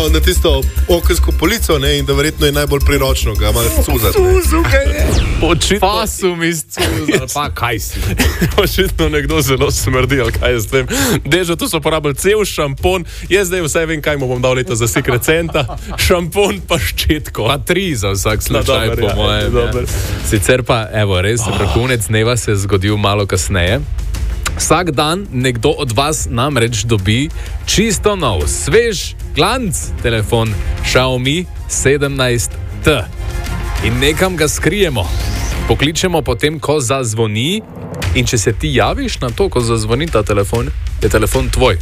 na tisto okensko polico, ne, in da verjetno je najbolj priročno, ga malo cuzati. Očitno... Pasum iz cuza, pa kaj si? Očitno nekdo zelo smrdi, ali kaj je s tem. Dežo, tu so porabili cel šampon, jaz zdaj vsaj vem, kaj mu bom dal leta za Secret Centa, šampon pa ščetko. Pa 3 za vsak slučaj, dober, po mojem. dober. Sicer pa, evo, res, vrhunec dneva se je zgodil malo kasneje. Vsak dan nekdo od vas namreč dobi čisto nov, svež, glanc telefon Xiaomi 17T. In nekam ga skrijemo. Pokličemo potem, ko zazvoni, in če se ti javiš na to, ko zazvoni ta telefon, je telefon tvoj.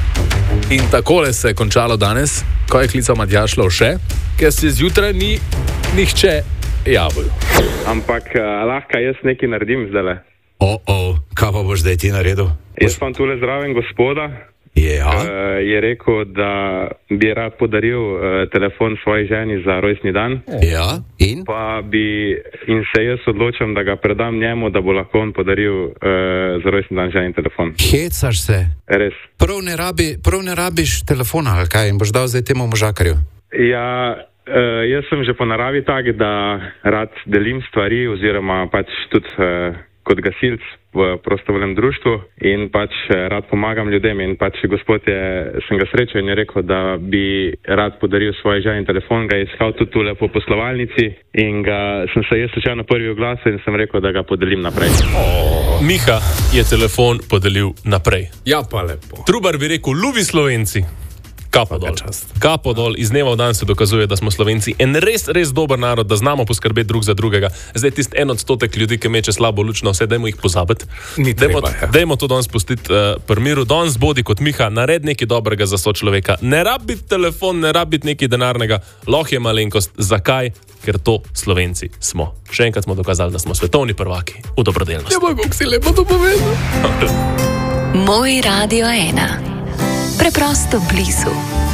In takole se je končalo danes, ko je klical Matjaž Lovše, ker se zjutraj ni nihče javil. Ampak lahko jaz nekaj naredim zdajle. Kaj pa boš zdaj ti naredil? Jaz pa tule zraven gospoda. Ja. Je rekel, da bi rad podaril telefon svoji ženi za rojstni dan. Ja, in? In se jaz odločam, da ga predam njemu, da bo lahko on podaril za rojstni dan ženi telefon. Hecaš se? Res. Prav ne rabiš telefona, ali kaj? In boš dal zdaj temu možakarju? Ja, jaz sem že po naravi tak, da rad delim stvari oziroma pač tudi kot gasilc v prostovoljnem društvu in pač rad pomagam ljudem in pač gospod sem ga srečal in je rekel, da bi rad podaril svoj ženi telefon, ga je iskal tudi tule po poslovalnici in sem se jaz slučajno prvi oglasil in sem rekel, da ga podelim naprej. Miha je telefon podelil naprej. Ja, pa lepo. Trubar bi rekel, ljubi Slovenci. Kapo dol. Kapo dol. Iz dneva v dan se dokazuje, da smo Slovenci en res, res dober narod, da znamo poskrbeti drug za drugega. Zdaj tisti 1% ljudi, ki meče slabo luč na vse, dajmo jih pozabiti. Dajmo to danes pustiti pri miru. Danes bodi kot Miha, nared nekaj dobrega za sočloveka. Ne rabi telefon, ne rabi nekaj denarnega, lahko je malenkost. Zakaj? Ker to Slovenci smo. Še enkrat smo dokazali, da smo svetovni prvaki v dobrodelnosti. Ja, kako si lepo to povedal. Moj Radio 1. Preprosto blizu.